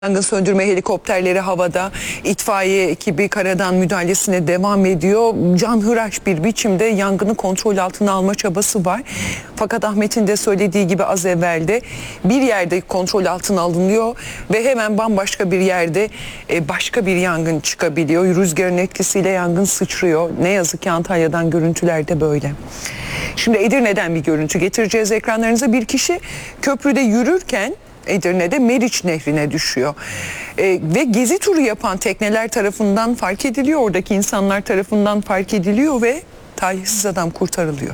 Yangın söndürme helikopterleri havada, itfaiye ekibi karadan müdahalesine devam ediyor. Canhıraş bir biçimde yangını kontrol altına alma çabası var. Fakat Ahmet'in de söylediği gibi az evvelde bir yerde kontrol altına alınıyor ve hemen bambaşka bir yerde başka bir yangın çıkabiliyor. Rüzgarın etkisiyle yangın sıçrıyor. Ne yazık ki Antalya'dan görüntüler de böyle. Şimdi Edirne'den bir görüntü getireceğiz ekranlarınıza. Bir kişi köprüde yürürken Edirne'de Meriç Nehri'ne düşüyor. Ve gezi turu yapan tekneler tarafından fark ediliyor. Oradaki insanlar tarafından fark ediliyor ve talihsiz adam kurtarılıyor.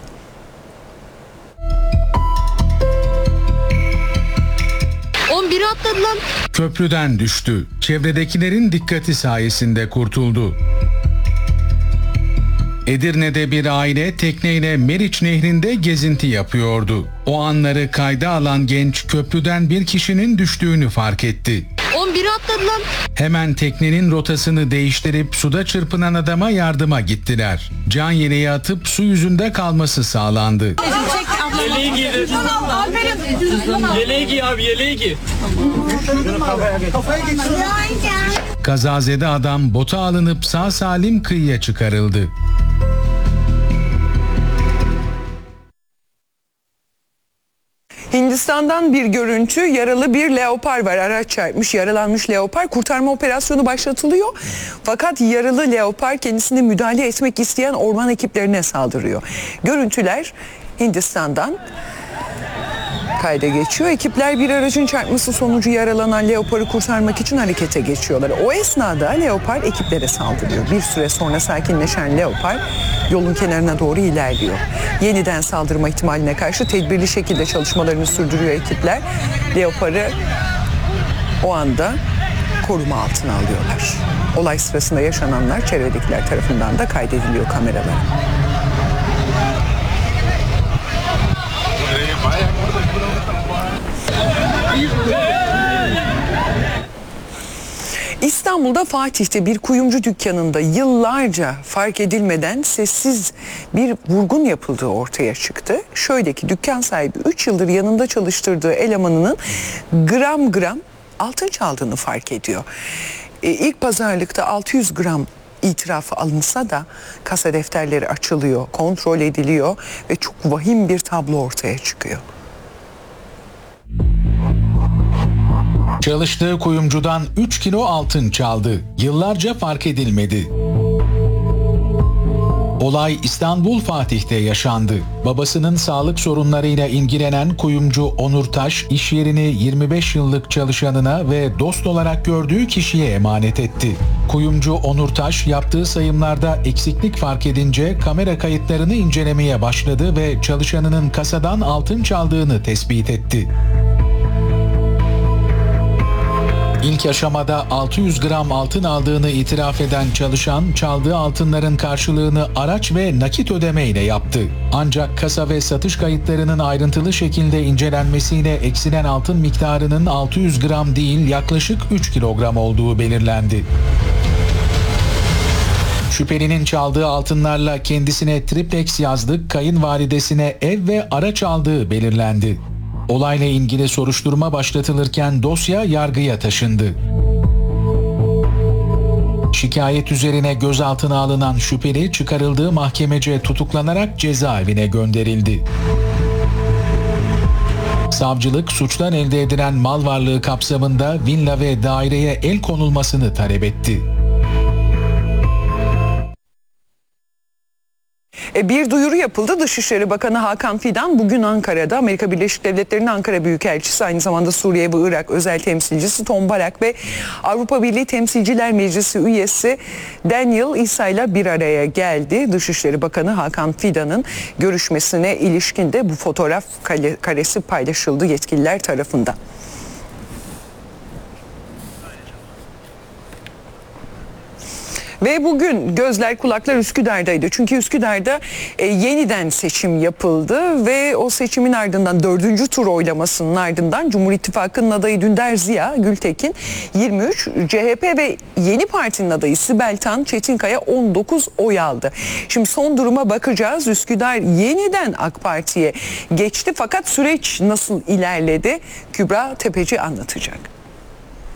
Atladılar. Köprüden düştü. Çevredekilerin dikkati sayesinde kurtuldu. Edirne'de bir aile tekneyle Meriç Nehri'nde gezinti yapıyordu. O anları kayda alan genç köprüden bir kişinin düştüğünü fark etti. 11 atladılar. Hemen teknenin rotasını değiştirip suda çırpınan adama yardıma gittiler. Can yeleği atıp su yüzünde kalması sağlandı. Yeleği giy. Yeleği giy abi, yeleği giy. Kazazede adam bota alınıp sağ salim kıyıya çıkarıldı. Hindistan'dan bir görüntü, yaralı bir leopar var, araç çarpmış, yaralanmış leopar. Kurtarma operasyonu başlatılıyor. Fakat yaralı leopar kendisine müdahale etmek isteyen orman ekiplerine saldırıyor. Görüntüler Hindistan'dan kayda geçiyor. Ekipler bir aracın çarpması sonucu yaralanan leoparı kurtarmak için harekete geçiyorlar. O esnada leopar ekiplere saldırıyor. Bir süre sonra sakinleşen leopar yolun kenarına doğru ilerliyor. Yeniden saldırma ihtimaline karşı tedbirli şekilde çalışmalarını sürdürüyor ekipler. Leoparı o anda koruma altına alıyorlar. Olay sırasında yaşananlar çevredekiler tarafından da kaydediliyor kameralara. İstanbul'da Fatih'te bir kuyumcu dükkanında yıllarca fark edilmeden sessiz bir vurgun yapıldığı ortaya çıktı. Şöyle ki dükkan sahibi 3 yıldır yanında çalıştırdığı elemanının gram gram altın çaldığını fark ediyor. İlk pazarlıkta 600 gram itirafı alınsa da kasa defterleri açılıyor, kontrol ediliyor ve çok vahim bir tablo ortaya çıkıyor. Çalıştığı kuyumcudan 3 kilo altın çaldı. Yıllarca fark edilmedi. Olay İstanbul Fatih'te yaşandı. Babasının sağlık sorunlarıyla ilgilenen kuyumcu Onur Taş, iş yerini 25 yıllık çalışanına ve dost olarak gördüğü kişiye emanet etti. Kuyumcu Onur Taş yaptığı sayımlarda eksiklik fark edince kamera kayıtlarını incelemeye başladı ve çalışanının kasadan altın çaldığını tespit etti. İlk aşamada 600 gram altın aldığını itiraf eden çalışan, çaldığı altınların karşılığını araç ve nakit ödemeyle yaptı. Ancak kasa ve satış kayıtlarının ayrıntılı şekilde incelenmesiyle eksilen altın miktarının 600 gram değil yaklaşık 3 kilogram olduğu belirlendi. Şüphelinin çaldığı altınlarla kendisine triplex yazlık, kayınvalidesine ev ve araç aldığı belirlendi. Olayla ilgili soruşturma başlatılırken dosya yargıya taşındı. Şikayet üzerine gözaltına alınan şüpheli çıkarıldığı mahkemece tutuklanarak cezaevine gönderildi. Savcılık suçtan elde edilen mal varlığı kapsamında villa ve daireye el konulmasını talep etti. Bir duyuru yapıldı. Dışişleri Bakanı Hakan Fidan bugün Ankara'da Amerika Birleşik Devletleri'nin Ankara Büyükelçisi, aynı zamanda Suriye ve Irak özel temsilcisi Tom Barak ve Avrupa Birliği Temsilciler Meclisi üyesi Daniel Issa ile bir araya geldi. Dışişleri Bakanı Hakan Fidan'ın görüşmesine ilişkin de bu fotoğraf karesi paylaşıldı yetkililer tarafından. Ve bugün gözler kulaklar Üsküdar'daydı. Çünkü Üsküdar'da yeniden seçim yapıldı ve o seçimin ardından 4. tur oylamasının ardından Cumhur İttifakı'nın adayı Dündar Ziya Gültekin 23, CHP ve Yeni Parti'nin adayı Sibel Tan Çetinkaya 19 oy aldı. Şimdi son duruma bakacağız. Üsküdar yeniden AK Parti'ye geçti fakat süreç nasıl ilerledi? Kübra Tepeci anlatacak.